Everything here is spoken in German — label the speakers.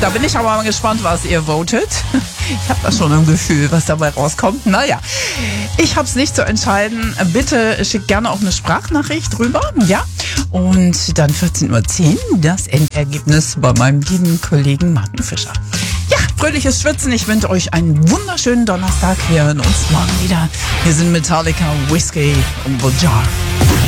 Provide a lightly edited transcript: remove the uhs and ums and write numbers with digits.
Speaker 1: Da bin ich aber mal gespannt, was ihr votet. Ich habe da schon ein Gefühl, was dabei rauskommt. Naja, ich habe es nicht zu entscheiden. Bitte schickt gerne auch eine Sprachnachricht rüber. Ja, und dann 14:10 Uhr das Endergebnis bei meinem lieben Kollegen Martin Fischer. Ja, fröhliches Schwitzen. Ich wünsche euch einen wunderschönen Donnerstag. Wir hören uns morgen wieder. Wir sind Metallica, Whiskey und the Jar.